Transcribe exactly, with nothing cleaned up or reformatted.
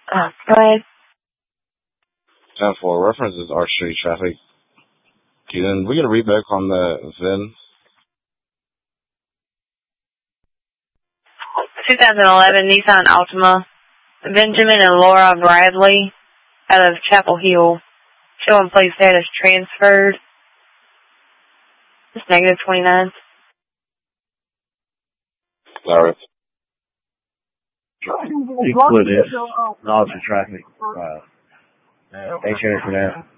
Uh, go ahead. ten four, references Arch Street traffic. Then we get a read back on the V I N. twenty eleven Nissan Altima. Benjamin and Laura Bradley out of Chapel Hill. Showing plate status transferred. It's negative twenty-nine. Larry. You split it. Lots of traffic. Right. Thanks for that.